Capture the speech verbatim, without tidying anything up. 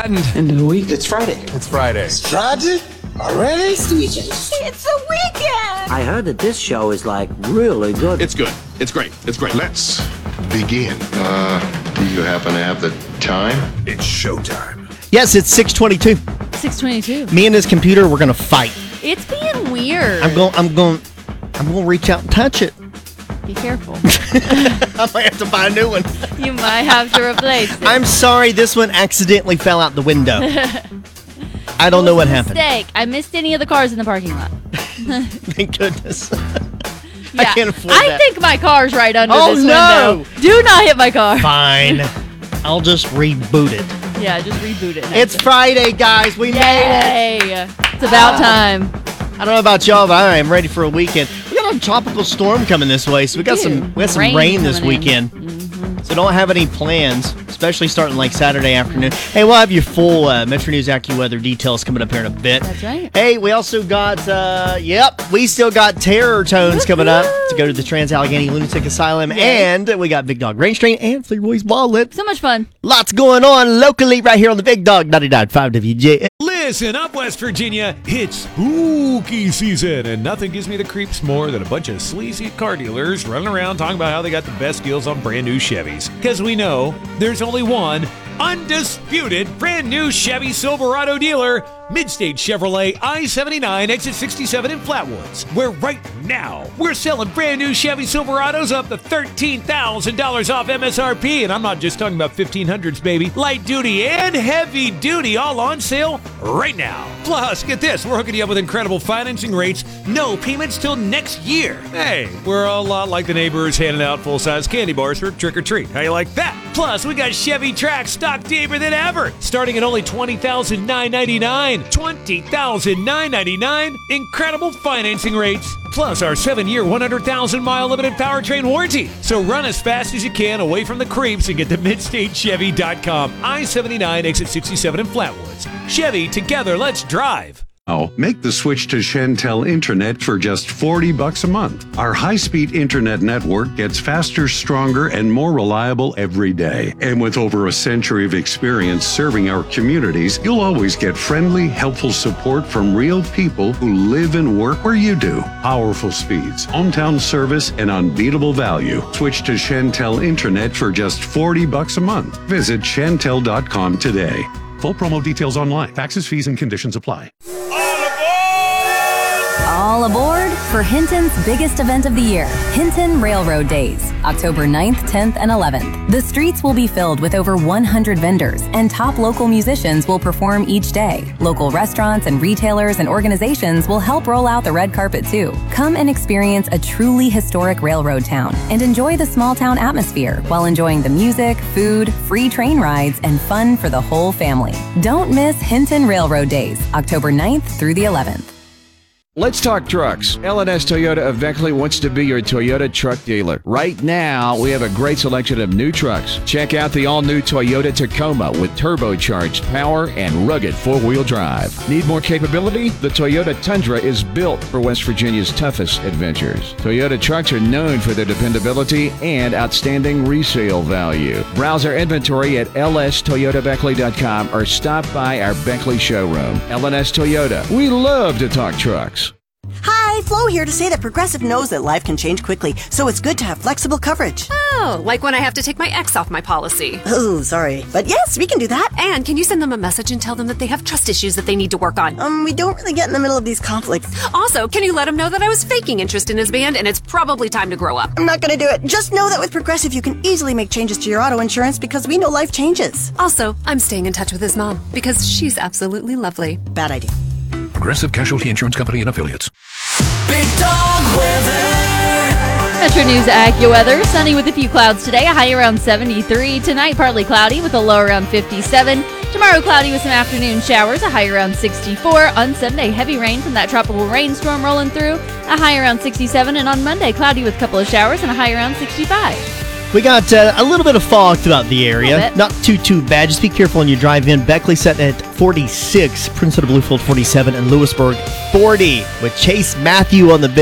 flattened. End of the week. It's Friday. It's Friday. It's Friday? Already? It's the weekend! I heard that this show is, like, really good. It's good. It's great. It's great. Let's begin. Uh, do you happen to have the time? It's showtime. Yes, it's six twenty-two. six twenty-two. Me and this computer, we're going to fight. It's being weird. I'm going, I'm going, I'm going to reach out and touch it. Be careful. I might have to buy a new one. You might have to replace it. I'm sorry, this one accidentally fell out the window. I don't know what happened. Mistake. I missed any of the cars in the parking lot. Thank goodness. Yeah, I can't afford I that. think my car's right under Oh, this no. window. Do not hit my car. Fine. I'll just reboot it. Yeah, just reboot it. It's Friday, guys. We made it. Yay. It's about time. I don't know about y'all, but I am ready for a weekend. We got a tropical storm coming this way, so we got We some do. we got some Rain rain this coming in. weekend. Mm-hmm. So don't have any plans, especially starting like Saturday afternoon. Hey, we'll have your full uh, Metro News AccuWeather details coming up here in a bit. That's right. Hey, we also got, uh, yep, we still got Terror Tones coming up to go to the Trans-Allegheny Lunatic Asylum, Yay. and we got Big Dog Rain Strain and Fleetwood's Wallet. So much fun. Lots going on locally right here on the Big Dog ninety-nine point five W J. Listen up, West Virginia. It's spooky season, and nothing gives me the creeps more than a bunch of sleazy car dealers running around talking about how they got the best deals on brand new Chevys. Because we know there's only one undisputed brand new Chevy Silverado dealer, Midstate Chevrolet I seventy-nine, exit sixty-seven in Flatwoods, where right now we're selling brand new Chevy Silverados up to thirteen thousand dollars off M S R P. And I'm not just talking about fifteen hundreds, baby. Light duty and heavy duty all on sale right now. Plus, get this, we're hooking you up with incredible financing rates, no payments till next year. Hey, we're a lot like the neighbors handing out full-size candy bars for trick or treat. How you like that? Plus, we got Chevy Trax stock deeper than ever, starting at only twenty thousand nine hundred ninety-nine dollars. twenty thousand nine hundred ninety-nine dollars. Incredible financing rates. Plus our seven-year, one hundred thousand mile limited powertrain warranty. So run as fast as you can away from the creeps and get to midstate chevy dot com. I seventy-nine, exit sixty-seven in Flatwoods. Chevy, together, let's drive. Oh, make the switch to Shentel Internet for just forty bucks a month. Our high-speed internet network gets faster, stronger, and more reliable every day. And with over a century of experience serving our communities, you'll always get friendly, helpful support from real people who live and work where you do. Powerful speeds, hometown service, and unbeatable value. Switch to Shentel Internet for just forty bucks a month. Visit Shentel dot com today. Full promo details online. Taxes, fees, and conditions apply. All aboard for Hinton's biggest event of the year, Hinton Railroad Days, October ninth, tenth, and eleventh. The streets will be filled with over one hundred vendors, and top local musicians will perform each day. Local restaurants and retailers and organizations will help roll out the red carpet too. Come and experience a truly historic railroad town and enjoy the small town atmosphere while enjoying the music, food, free train rides, and fun for the whole family. Don't miss Hinton Railroad Days, October ninth through the eleventh. Let's talk trucks. L and S Toyota of Beckley wants to be your Toyota truck dealer. Right now, we have a great selection of new trucks. Check out the all-new Toyota Tacoma with turbocharged power and rugged four-wheel drive. Need more capability? The Toyota Tundra is built for West Virginia's toughest adventures. Toyota trucks are known for their dependability and outstanding resale value. Browse our inventory at L S Toyota Beckley dot com or stop by our Beckley showroom. L and S Toyota. We love to talk trucks. Hi, Flo here to say that Progressive knows that life can change quickly, so it's good to have flexible coverage. Oh, like when I have to take my ex off my policy. Oh, sorry. But yes, we can do that. And can you send them a message and tell them that they have trust issues that they need to work on? Um, we don't really get in the middle of these conflicts. Also, can you let them know that I was faking interest in his band and it's probably time to grow up? I'm not gonna do it. Just know that with Progressive, you can easily make changes to your auto insurance because we know life changes. Also, I'm staying in touch with his mom because she's absolutely lovely. Bad idea. Progressive Casualty Insurance Company and Affiliates. Big Dog Weather. Metro News AccuWeather. Sunny with a few clouds today. A high around seventy-three. Tonight, partly cloudy with a low around fifty-seven. Tomorrow, cloudy with some afternoon showers. A high around sixty-four. On Sunday, heavy rain from that tropical rainstorm rolling through. A high around sixty-seven. And on Monday, cloudy with a couple of showers and a high around sixty-five. We got uh, a little bit of fog throughout the area. Not too, too bad. Just be careful when you drive in. Beckley set at forty-six, Prince of Bluefield forty-seven, and Lewisburg forty with Chase Matthew on the